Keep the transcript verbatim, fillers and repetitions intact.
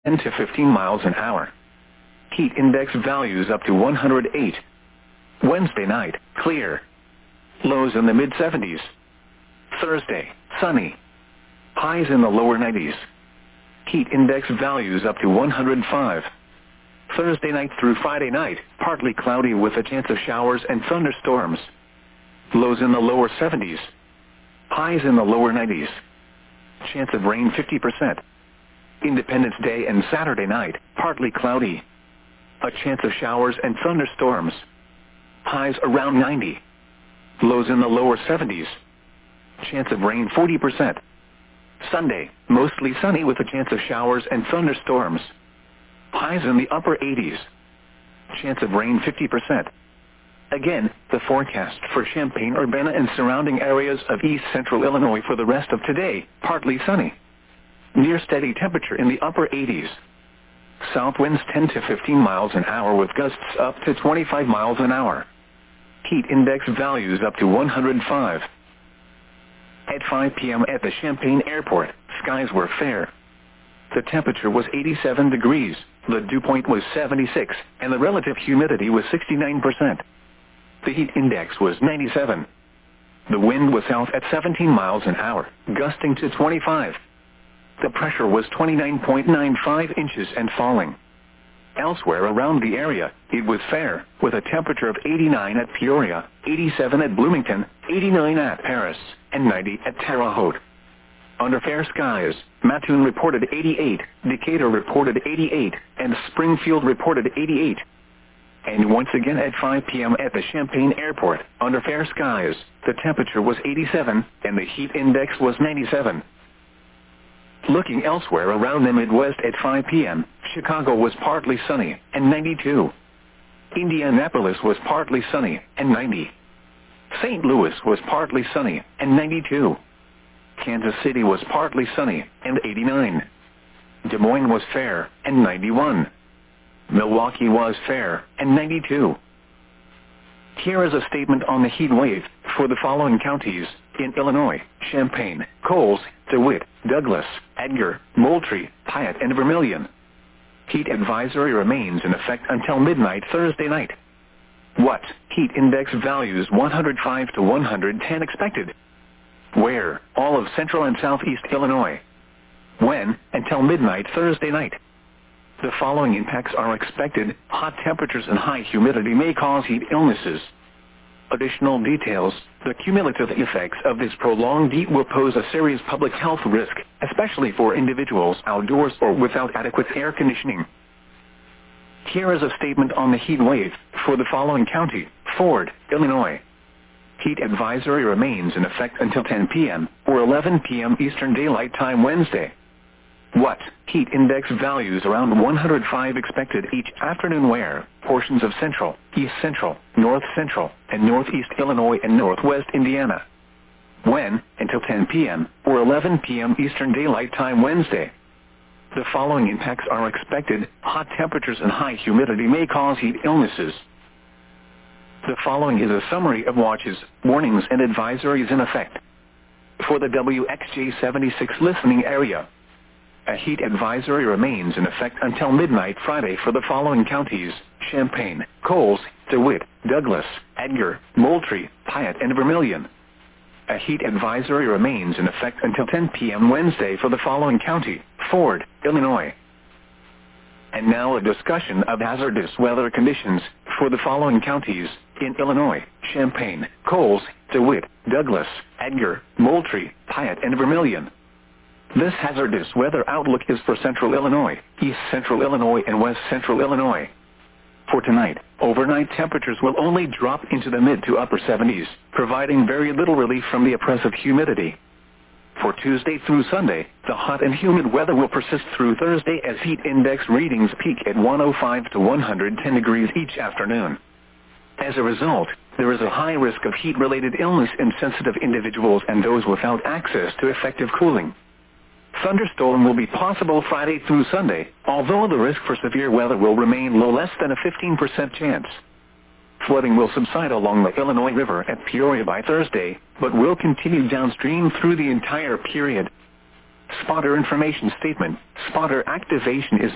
ten to fifteen miles an hour. Heat index values up to one hundred eight. Wednesday night, clear. Lows in the mid seventies. Thursday, sunny. Highs in the lower nineties. Heat index values up to one hundred five. Thursday night through Friday night, partly cloudy with a chance of showers and thunderstorms. Lows in the lower seventies. Highs in the lower nineties. Chance of rain fifty percent. Independence Day and Saturday night, partly cloudy. A chance of showers and thunderstorms. Highs around ninety. Lows in the lower seventies. Chance of rain forty percent. Sunday, mostly sunny with a chance of showers and thunderstorms. Highs in the upper eighties. Chance of rain fifty percent. Again, the forecast for Champaign-Urbana and surrounding areas of east central Illinois for the rest of today, partly sunny. Near steady temperature in the upper eighties. South winds ten to fifteen miles an hour with gusts up to twenty-five miles an hour. Heat index values up to one hundred five. At five p m at the Champaign Airport, skies were fair. The temperature was eighty-seven degrees, the dew point was seventy-six, and the relative humidity was sixty-nine percent. The heat index was ninety-seven. The wind was south at seventeen miles an hour, gusting to twenty-five. The pressure was twenty-nine point nine five inches and falling. Elsewhere around the area, it was fair, with a temperature of eighty-nine at Peoria, eighty-seven at Bloomington, eighty-nine at Paris, and ninety at Terre Haute. Under fair skies, Mattoon reported eighty-eight, Decatur reported eighty-eight, and Springfield reported eighty-eight. And once again at five p m at the Champaign Airport, under fair skies, the temperature was eighty-seven, and the heat index was ninety-seven. Looking elsewhere around the Midwest at five p m, Chicago was partly sunny, and ninety-two. Indianapolis was partly sunny, and ninety. Saint Louis was partly sunny, and ninety-two. Kansas City was partly sunny, and eighty-nine. Des Moines was fair, and ninety-one. Milwaukee was fair, and ninety-two. Here is a statement on the heat wave for the following counties in Illinois: Champaign, Coles, DeWitt, Douglas, Edgar, Moultrie, Piatt, and Vermilion. Heat advisory remains in effect until midnight Thursday night. What? Heat index values one hundred five to one hundred ten expected. Where? All of central and southeast Illinois. When? Until midnight Thursday night. The following impacts are expected. Hot temperatures and high humidity may cause heat illnesses. Additional details: the cumulative effects of this prolonged heat will pose a serious public health risk, especially for individuals outdoors or without adequate air conditioning. Here is a statement on the heat wave for the following county: Ford, Illinois. Heat advisory remains in effect until ten p m or eleven p m Eastern Daylight Time Wednesday. What? Heat index values around one hundred five expected each afternoon where portions of central, east central, north central, and northeast Illinois and northwest Indiana. When? Until ten p m or eleven p m Eastern Daylight Time Wednesday. The following impacts are expected. Hot temperatures and high humidity may cause heat illnesses. The following is a summary of watches, warnings, and advisories in effect. For the W X J seventy-six listening area, a heat advisory remains in effect until midnight Friday for the following counties: Champaign, Coles, DeWitt, Douglas, Edgar, Moultrie, Piatt, and Vermilion. A heat advisory remains in effect until ten p m Wednesday for the following county: Ford, Illinois. And now a discussion of hazardous weather conditions for the following counties in Illinois: Champaign, Coles, DeWitt, Douglas, Edgar, Moultrie, Piatt, and Vermilion. This hazardous weather outlook is for central Illinois, east central Illinois, and west central Illinois. For tonight, overnight temperatures will only drop into the mid to upper seventies, providing very little relief from the oppressive humidity. For Tuesday through Sunday, the hot and humid weather will persist through Thursday as heat index readings peak at one hundred five to one hundred ten degrees each afternoon. As a result, there is a high risk of heat-related illness in sensitive individuals and those without access to effective cooling. Thunderstorm will be possible Friday through Sunday, although the risk for severe weather will remain low, less than a fifteen percent chance. Flooding will subside along the Illinois River at Peoria by Thursday, but will continue downstream through the entire period. Spotter information statement: spotter activation is